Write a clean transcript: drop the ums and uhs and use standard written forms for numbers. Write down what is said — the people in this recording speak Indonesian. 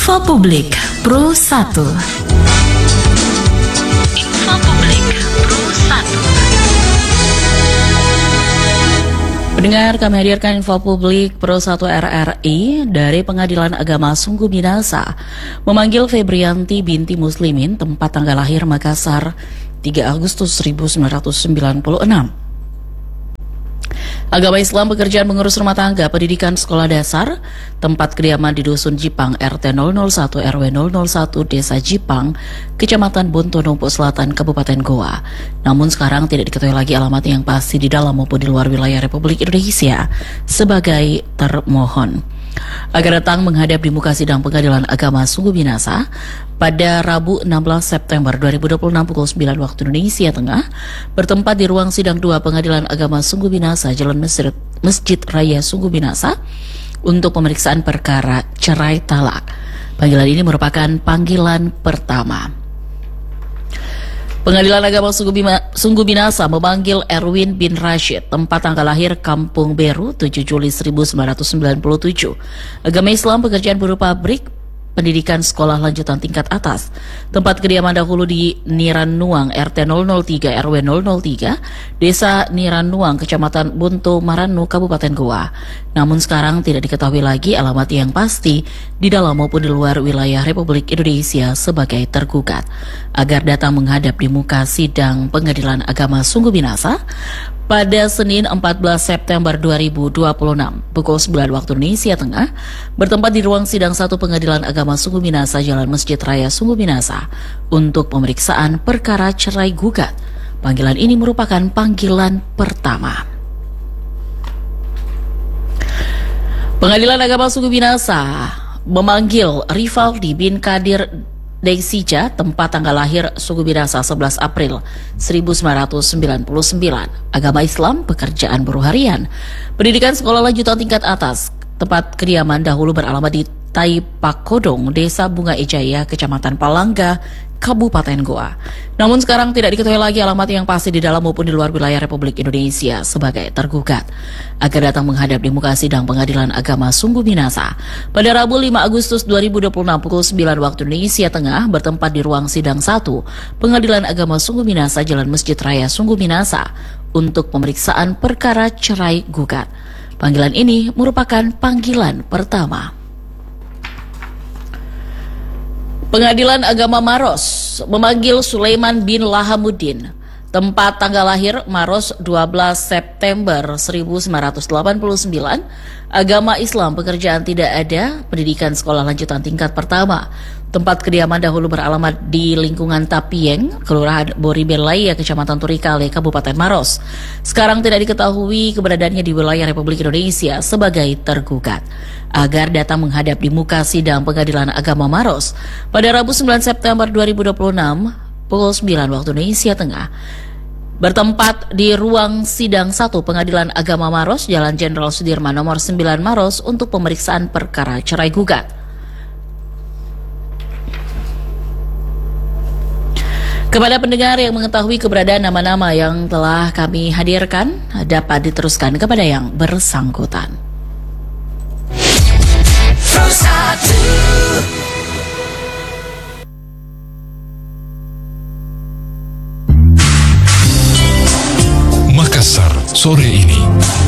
Info Publik Pro 1. Info Publik Pro 1. Pendengar, kami hadirkan info publik Pro 1 RRI dari Pengadilan Agama Sungguh Minasa memanggil Febrianti binti Muslimin, tempat tanggal lahir Makassar 3 Agustus 1996. Agama Islam, pekerjaan mengurus rumah tangga, pendidikan sekolah dasar, tempat kediaman di Dusun Jipang, RT 001 RW 001, Desa Jipang, Kecamatan Bontonompo Selatan, Kabupaten Goa. Namun sekarang tidak diketahui lagi alamat yang pasti di dalam maupun di luar wilayah Republik Indonesia sebagai termohon. Agar datang menghadap di muka sidang Pengadilan Agama Sungguh Minasa pada Rabu 16 September 2026 pukul 9 waktu Indonesia Tengah, bertempat di ruang sidang 2 Pengadilan Agama Sungguh Minasa, Jalan Masjid Raya Sungguh Minasa, untuk pemeriksaan perkara cerai talak. Panggilan ini merupakan panggilan pertama. Pengadilan Agama Sungguh Minasa memanggil Erwin bin Rashid, tempat tanggal lahir Kampung Beru 7 Juli 1997. Agama Islam, pekerjaan buruh pabrik, pendidikan sekolah lanjutan tingkat atas, tempat kediaman dahulu di Niran Nuang, RT 003 RW 003, Desa Niran Nuang, Kecamatan Buntu Maranu, Kabupaten Goa. Namun sekarang tidak diketahui lagi alamat yang pasti di dalam maupun di luar wilayah Republik Indonesia sebagai tergugat. Agar datang menghadap di muka sidang Pengadilan Agama Sungguh Minasa pada Senin 14 September 2026 pukul 9 waktu Indonesia Tengah, bertempat di ruang sidang 1 Pengadilan Agama Sungguh Minasa, Jalan Masjid Raya Sungguh Minasa, untuk pemeriksaan perkara cerai gugat. Panggilan ini merupakan panggilan pertama. Pengadilan Agama Sungguh Minasa memanggil Rivaldi bin Kadir Deksija, tempat tanggal lahir Sungguh Minasa 11 April 1999. Agama Islam, pekerjaan buruh harian, pendidikan sekolah lanjutan tingkat atas, tempat kediaman dahulu beralamat di Taipakodong, Desa Bunga Ejaya, Kecamatan Palangga, Kabupaten Goa. Namun sekarang tidak diketahui lagi alamat yang pasti di dalam maupun di luar wilayah Republik Indonesia sebagai tergugat. Agar datang menghadap di muka sidang Pengadilan Agama Sungguh Minasa pada Rabu 5 Agustus 2026 pukul 9 waktu Indonesia Tengah, bertempat di ruang sidang 1 Pengadilan Agama Sungguh Minasa, Jalan Masjid Raya Sungguh Minasa, untuk pemeriksaan perkara cerai gugat. Panggilan ini merupakan panggilan pertama. Pengadilan Agama Maros memanggil Sulaiman bin Lahamuddin, tempat tanggal lahir Maros 12 September 1989. Agama Islam, pekerjaan tidak ada, pendidikan sekolah lanjutan tingkat pertama, tempat kediaman dahulu beralamat di lingkungan Tapieng, Kelurahan Boribelaya, Kecamatan Turikale, Kabupaten Maros. Sekarang tidak diketahui keberadaannya di wilayah Republik Indonesia sebagai tergugat. Agar datang menghadap di muka sidang Pengadilan Agama Maros pada Rabu 9 September 2026 pukul 9 waktu Indonesia Tengah, bertempat di ruang sidang 1 Pengadilan Agama Maros, Jalan Jenderal Sudirman nomor 9 Maros, untuk pemeriksaan perkara cerai gugat. Kepada pendengar yang mengetahui keberadaan nama-nama yang telah kami hadirkan, dapat diteruskan kepada yang bersangkutan. Makassar sore ini.